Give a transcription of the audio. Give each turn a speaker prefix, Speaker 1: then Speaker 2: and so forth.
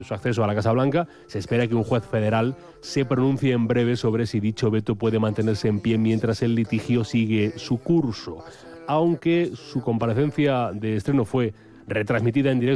Speaker 1: su acceso a la Casa Blanca. Se espera que un juez federal se pronuncie en breve sobre si dicho veto puede mantenerse en pie mientras el litigio sigue su curso. Aunque su comparecencia de estreno fue retransmitida en directo